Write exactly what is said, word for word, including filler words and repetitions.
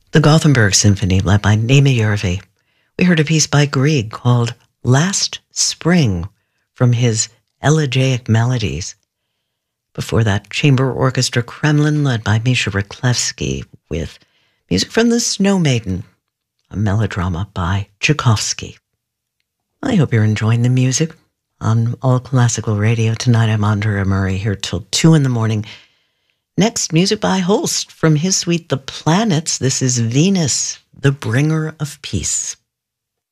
The Gothenburg Symphony, led by Naima Järvi. We heard a piece by Grieg called Last Spring from his Elegiac Melodies. Before that, Chamber Orchestra Kremlin, led by Misha Ryklevsky, with music from The Snow Maiden, a melodrama by Tchaikovsky. I hope you're enjoying the music on All Classical Radio. Tonight I'm Andrea Murray, here till two in the morning. Next, music by Holst from his suite The Planets. This is Venus, the Bringer of Peace.